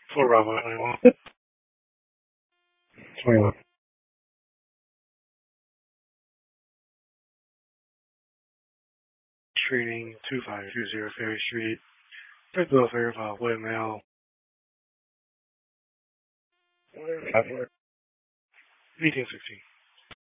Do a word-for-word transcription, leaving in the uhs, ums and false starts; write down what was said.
For Bravo twenty-one. twenty-one. Treating two five two zero Ferry Street. Fayetteville, Fairfield, Windmill. eighteen sixteen.